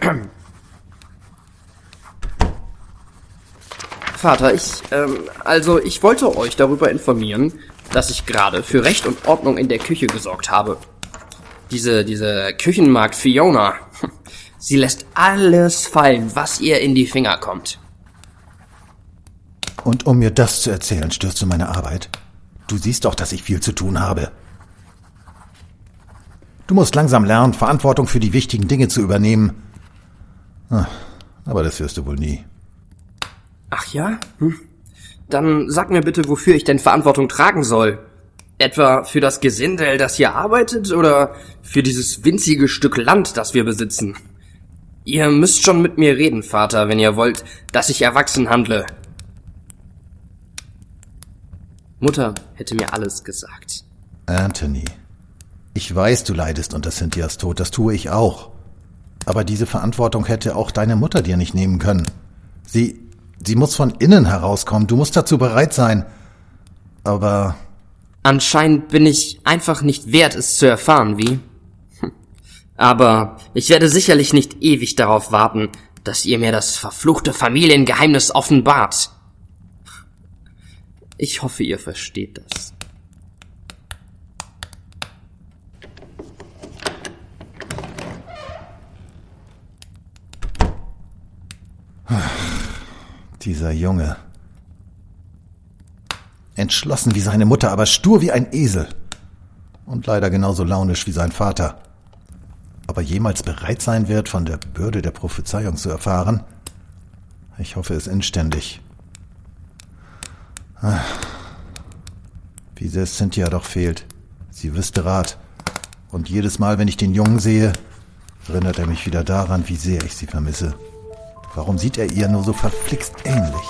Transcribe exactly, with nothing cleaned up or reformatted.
Vater, ich, ähm, also ich wollte euch darüber informieren, dass ich gerade für Recht und Ordnung in der Küche gesorgt habe. Diese, diese Küchenmagd Fiona, sie lässt alles fallen, was ihr in die Finger kommt. Und um mir das zu erzählen, störst du meine Arbeit? Du siehst doch, dass ich viel zu tun habe. Du musst langsam lernen, Verantwortung für die wichtigen Dinge zu übernehmen. Aber das wirst du wohl nie. Ach ja? Hm. Dann sag mir bitte, wofür ich denn Verantwortung tragen soll. Etwa für das Gesindel, das hier arbeitet, oder für dieses winzige Stück Land, das wir besitzen? Ihr müsst schon mit mir reden, Vater, wenn ihr wollt, dass ich erwachsen handle. Mutter hätte mir alles gesagt. Anthony, ich weiß, du leidest unter Cynthias Tod, das tue ich auch. Aber diese Verantwortung hätte auch deine Mutter dir nicht nehmen können. Sie, sie muss von innen herauskommen, du musst dazu bereit sein. Aber... Anscheinend bin ich einfach nicht wert, es zu erfahren, wie? Aber ich werde sicherlich nicht ewig darauf warten, dass ihr mir das verfluchte Familiengeheimnis offenbart. Ich hoffe, ihr versteht das. Dieser Junge. Entschlossen wie seine Mutter, aber stur wie ein Esel. Und leider genauso launisch wie sein Vater. Ob er jemals bereit sein wird, von der Bürde der Prophezeiung zu erfahren? Ich hoffe es inständig. Wie sehr Cynthia doch fehlt. Sie wüsste Rat. Und jedes Mal, wenn ich den Jungen sehe, erinnert er mich wieder daran, wie sehr ich sie vermisse. Warum sieht er ihr nur so verflixt ähnlich?